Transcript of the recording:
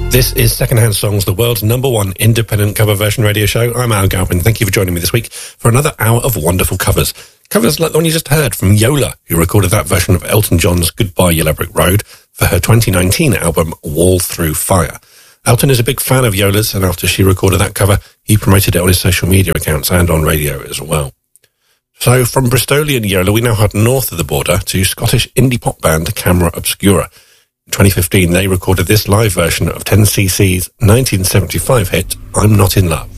This is Secondhand Songs, the world's #1 independent cover version radio show. I'm Al Galpin. Thank you for joining me this week for another hour of wonderful covers. Covers like the one you just heard from Yola, who recorded that version of Elton John's Goodbye Yellow Brick Road for her 2019 album Wall Through Fire. Elton is a big fan of Yola's, and after she recorded that cover, he promoted it on his social media accounts and on radio as well. So from Bristolian Yola, we now head north of the border to Scottish indie pop band Camera Obscura. In 2015, they recorded this live version of 10cc's 1975 hit, I'm Not In Love.